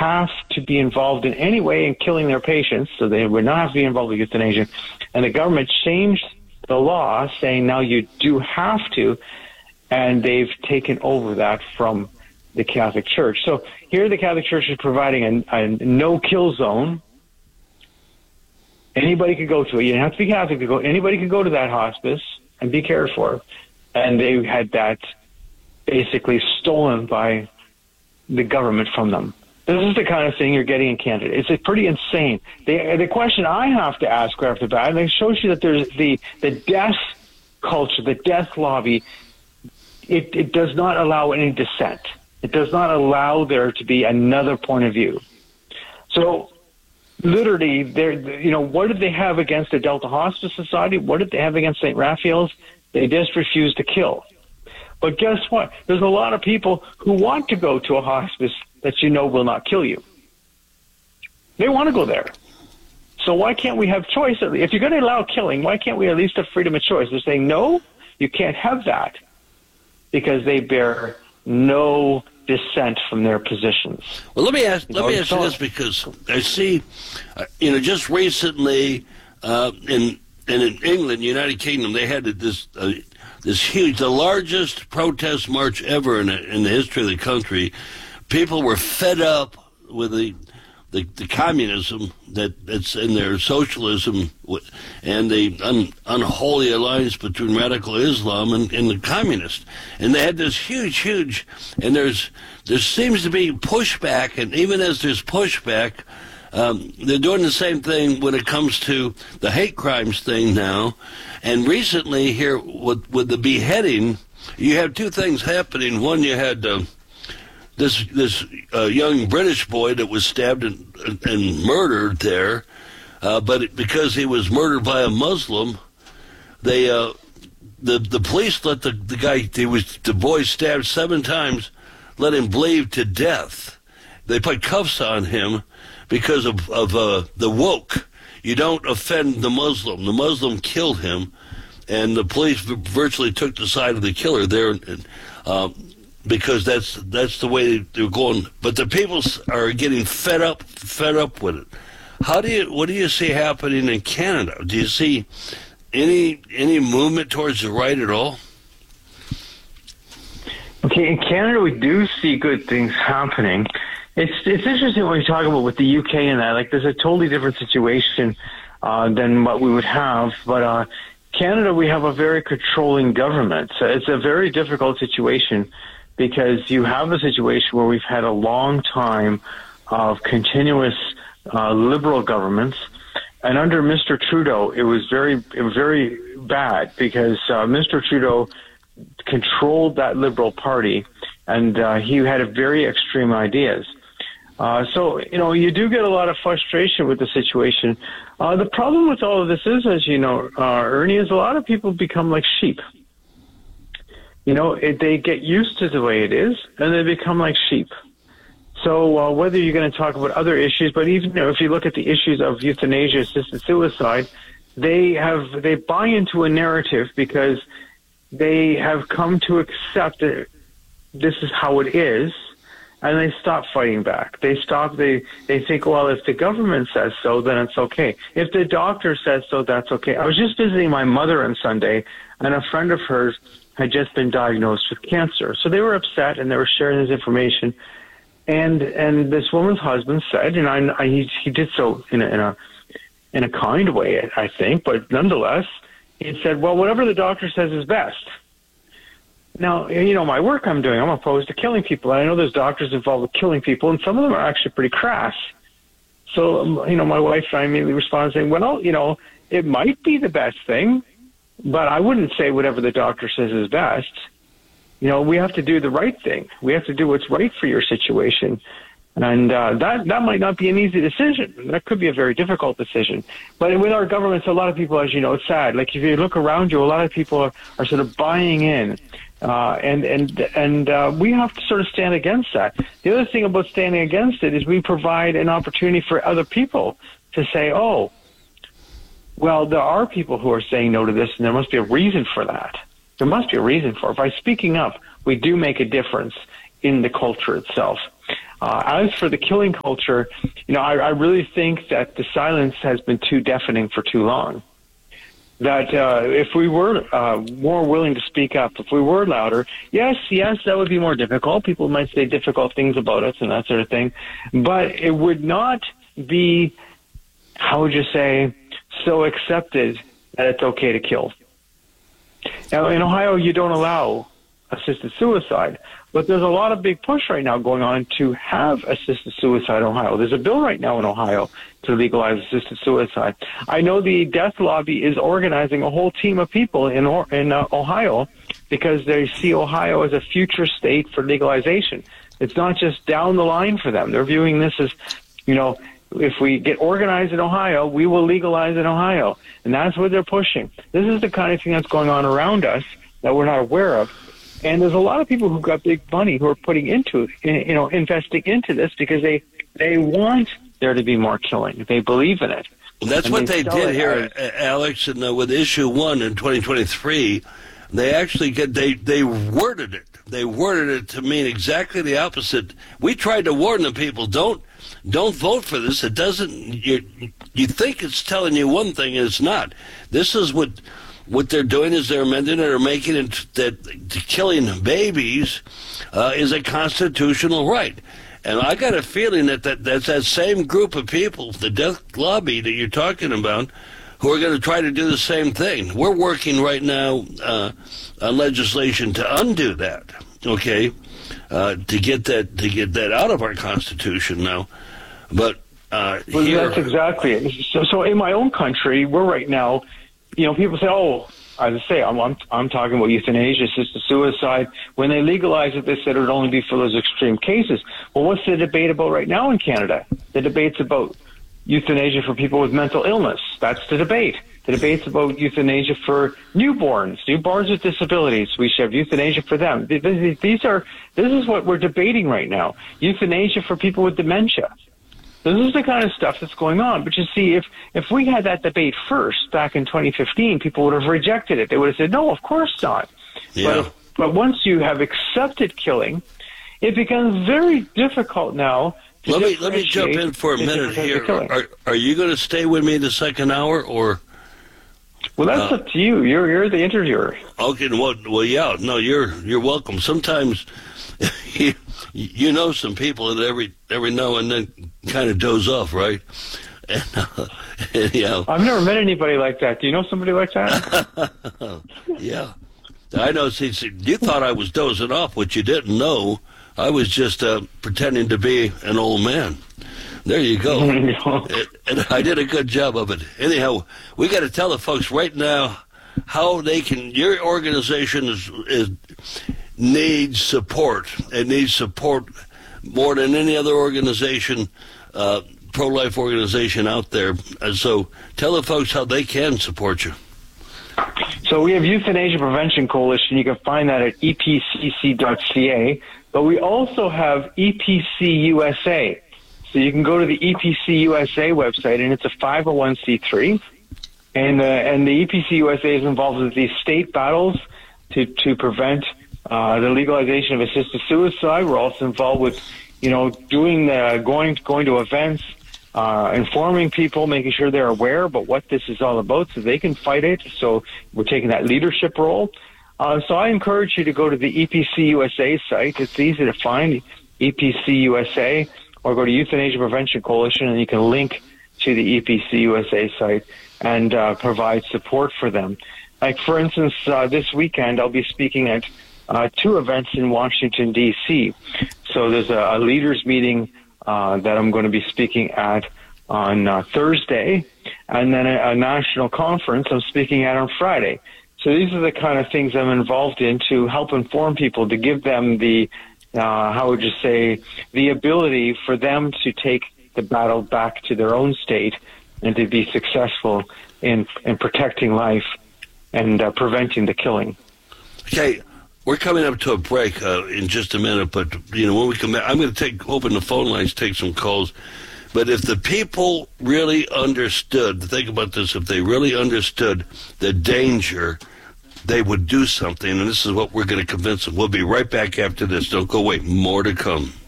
have to be involved in any way in killing their patients, so they would not have to be involved with euthanasia. And the government changed the law saying now you do have to, and they've taken over that from the Catholic Church. So here the Catholic Church is providing a no-kill zone. Anybody could go to it. You don't have to be Catholic to go. Anybody could go to that hospice and be cared for. And they had that basically stolen by the government from them. This is the kind of thing you're getting in Canada. It's pretty insane. The question I have to ask right off the bat, and it shows you that there's the death culture, the death lobby, it does not allow any dissent. It does not allow there to be another point of view. So literally, what did they have against the Delta Hospice Society? What did they have against St. Raphael's? They just refused to kill. But guess what? There's a lot of people who want to go to a hospice that will not kill you. They want to go there. So why can't we have choice? If you're going to allow killing, why can't we at least have freedom of choice? They're saying, no, you can't have that because they bear no dissent from their positions. Well, let me ask you this, because I see, just recently in England, United Kingdom, they had this huge, the largest protest march ever in the history of the country. People were fed up with the communism that's in their socialism and the unholy alliance between radical Islam and the communists. And they had this huge, and there seems to be pushback, and even as there's pushback, they're doing the same thing when it comes to the hate crimes thing now. And recently here with the beheading, you have two things happening. One, you had this young British boy that was stabbed and murdered there, but because he was murdered by a Muslim, the police let the guy, the boy stabbed 7 times, let him bleed to death. They put cuffs on him because of the woke. You don't offend the Muslim. The Muslim killed him, and the police virtually took the side of the killer there, because that's the way they're going. But the people are getting fed up with it. What do you see happening in Canada? Do you see any movement towards the right at all? Okay, in Canada we do see good things happening. It's interesting when you talk about with the UK and that. Like, there's a totally different situation than what we would have. But Canada, we have a very controlling government. So it's a very difficult situation because you have a situation where we've had a long time of continuous liberal governments. And under Mr. Trudeau, it was very bad because Mr. Trudeau controlled that Liberal Party, and he had very extreme ideas. So, you do get a lot of frustration with the situation. The problem with all of this is, as you know, Ernie, is a lot of people become like sheep. They get used to the way it is, and they become like sheep. So whether you're going to talk about other issues, but even if you look at the issues of euthanasia, assisted suicide, they buy into a narrative because they have come to accept that this is how it is, and they stop fighting back. They think, well, if the government says so, then it's okay. If the doctor says so, that's okay. I was just visiting my mother on Sunday, and a friend of hers had just been diagnosed with cancer. So they were upset, and they were sharing this information. And this woman's husband said, and he did so in a kind way, I think, but nonetheless, he said, well, whatever the doctor says is best. Now, my work I'm doing, I'm opposed to killing people. And I know there's doctors involved with killing people, and some of them are actually pretty crass. So, my wife and I immediately responded saying, well, it might be the best thing, but I wouldn't say whatever the doctor says is best. We have to do the right thing. We have to do what's right for your situation. And that might not be an easy decision. That could be a very difficult decision. But with our governments, a lot of people, as you know, it's sad. Like, if you look around you, a lot of people are sort of buying in. And we have to sort of stand against that. The other thing about standing against it is we provide an opportunity for other people to say, oh, well, there are people who are saying no to this, and there must be a reason for that. There must be a reason for it. By speaking up, we do make a difference in the culture itself. As for the killing culture, I really think that the silence has been too deafening for too long. That if we were more willing to speak up, if we were louder, yes, that would be more difficult. People might say difficult things about us and that sort of thing, but it would not be, how would you say, so accepted that it's okay to kill. Now, in Ohio, you don't allow assisted suicide, but there's a lot of big push right now going on to have assisted suicide in Ohio. There's a bill right now in Ohio to legalize assisted suicide. I know the Death Lobby is organizing a whole team of people in Ohio because they see Ohio as a future state for legalization. It's not just down the line for them. They're viewing this as, if we get organized in Ohio, we will legalize in Ohio. And that's what they're pushing. This is the kind of thing that's going on around us that we're not aware of. And there's a lot of people who've got big money who are putting into, investing into this because they want there to be more killing. They believe in it. Well, that's what they did here, Alex, and with issue 1 in 2023, they actually they worded it. They worded it to mean exactly the opposite. We tried to warn the people, don't vote for this. It doesn't. You think it's telling you one thing, and it's not. This is what they're doing is they're amending it or making it that killing babies is a constitutional right. And I got a feeling that's that same group of people, the Death Lobby that you're talking about, who are going to try to do the same thing. We're working right now on legislation to undo that, okay, to get that out of our Constitution now. But well, that's exactly it. So in my own country, we're right now, people say, as I say, I'm talking about euthanasia, assisted suicide. When they legalized it, they said it would only be for those extreme cases. Well, what's the debate about right now in Canada? The debate's about euthanasia for people with mental illness. That's the debate. The debate's about euthanasia for newborns with disabilities. We should have euthanasia for them. This is what we're debating right now. Euthanasia for people with dementia. This is the kind of stuff that's going on. But you see, if we had that debate first back in 2015, people would have rejected it. They would have said, no, of course not. Yeah. But once you have accepted killing, it becomes very difficult now. Let me jump in for a minute here. Are you going to stay with me the second hour, or? Well, that's up to you. You're the interviewer. Okay. Well, yeah. No, you're welcome. Sometimes you know some people that every now and then kind of doze off, right? And, I've never met anybody like that. Do you know somebody like that? Yeah. I know. See, you thought I was dozing off. What you didn't know, I was just pretending to be an old man. There you go. And I did a good job of it. Anyhow, we got to tell the folks right now how they can. Your organization needs support. It needs support more than any other organization, pro-life organization out there. So tell the folks how they can support you. So we have Euthanasia Prevention Coalition. You can find that at epcc.ca. But we also have EPC USA. So you can go to the EPC USA website, and it's a 501c3. And the EPC USA is involved with these state battles to prevent the legalization of assisted suicide. We're also involved with, going to events, informing people, making sure they're aware about what this is all about so they can fight it. So we're taking that leadership role. So I encourage you to go to the EPC USA site. It's easy to find, EPC USA, or go to Euthanasia Prevention Coalition, and you can link to the EPC USA site and provide support for them. Like, for instance, this weekend I'll be speaking at 2 events in Washington, D.C. So there's a leaders meeting that I'm going to be speaking at on Thursday, and then a national conference I'm speaking at on Friday. So these are the kind of things I'm involved in to help inform people, to give them the, the ability for them to take the battle back to their own state and to be successful in protecting life and preventing the killing. Okay, we're coming up to a break in just a minute, but when we come back, I'm going to open the phone lines, take some calls. But if the people really understood, think about this, if they really understood the danger they would do something, and this is what we're going to convince them. We'll be right back after this. Don't go away. More to come.